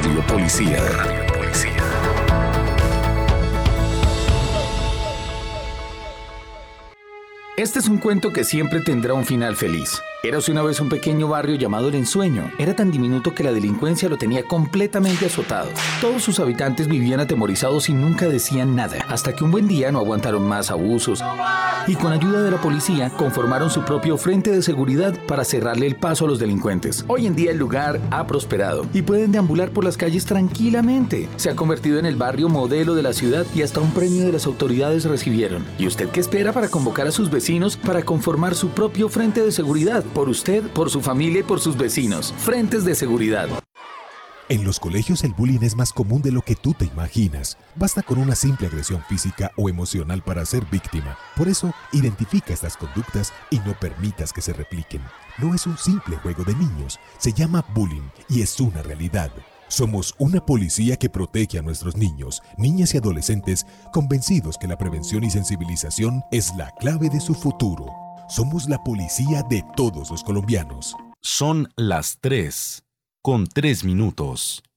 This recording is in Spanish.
Radio Policía. Este es un cuento que siempre tendrá un final feliz. Érase una vez un pequeño barrio llamado El Ensueño. Era tan diminuto que la delincuencia lo tenía completamente azotado. Todos sus habitantes vivían atemorizados y nunca decían nada, hasta que un buen día no aguantaron más abusos y con ayuda de la policía conformaron su propio frente de seguridad para cerrarle el paso a los delincuentes. Hoy en día el lugar ha prosperado y pueden deambular por las calles tranquilamente. Se ha convertido en el barrio modelo de la ciudad y hasta un premio de las autoridades recibieron. ¿Y usted qué espera para convocar a sus vecinos para conformar su propio frente de seguridad? Por usted, por su familia y por sus vecinos. Frentes de seguridad. En los colegios el bullying es más común de lo que tú te imaginas. Basta con una simple agresión física o emocional para ser víctima. Por eso, identifica estas conductas y no permitas que se repliquen. No es un simple juego de niños, se llama bullying y es una realidad. Somos una policía que protege a nuestros niños, niñas y adolescentes, convencidos que la prevención y sensibilización es la clave de su futuro. Somos la policía de todos los colombianos. Son las 3:03.